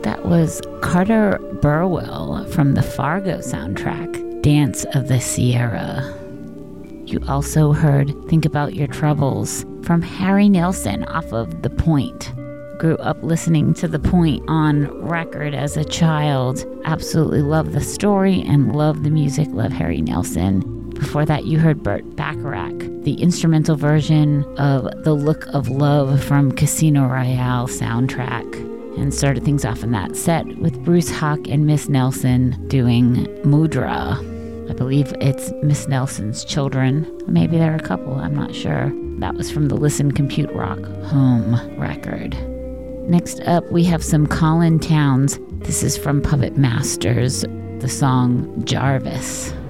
That was Carter Burwell from the Fargo soundtrack, Dance of the Sierra. You also heard Think About Your Troubles from Harry Nilsson off of The Point. Grew up listening to The Point on record as a child. Absolutely love the story and love the music, love Harry Nilsson. Before that, you heard Burt Bacharach, the instrumental version of The Look of Love from Casino Royale soundtrack. And started things off in that set with Bruce Hawk and Miss Nelson doing Mudra. I believe it's Miss Nelson's children. Maybe there are a couple, I'm not sure. That was from the Listen Compute Rock Home record. Next up, we have some Colin Towns. This is from Puppet Masters, the song Jarvis.